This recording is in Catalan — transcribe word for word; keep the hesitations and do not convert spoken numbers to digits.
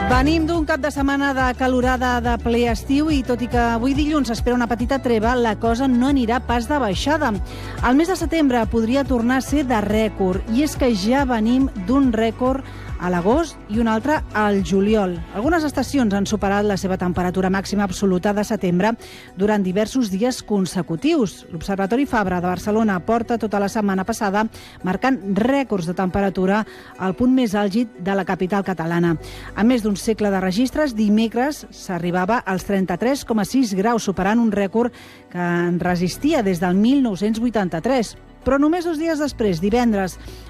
Venim d'un cap de setmana de calorada de ple estiu i tot i que avui dilluns s'espera una petita treva, la cosa no anirà pas de baixada. El mes de setembre podria tornar a ser de rècord, i és que ja venim d'un rècord a l'agost i un altre al juliol. Algunes estacions han superat la seva temperatura màxima absoluta de setembre durant diversos dies consecutius. L'Observatori Fabra de Barcelona porta tota la setmana passada marcant rècords de temperatura al punt més àlgid de la capital catalana. A més d'un segle de registres, dimecres s'arribava als trenta-tres coma sis graus, superant un rècord que en resistia des del mil nou-cents vuitanta-tres. Però només dos dies després, divendres,